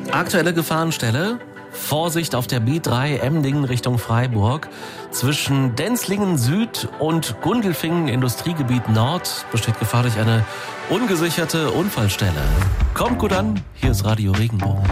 Aktuelle Gefahrenstelle. Vorsicht auf der B3 Emdingen Richtung Freiburg. Zwischen Denzlingen Süd und Gundelfingen Industriegebiet Nord besteht Gefahr durch eine ungesicherte Unfallstelle. Kommt gut an, hier ist Radio Regenbogen.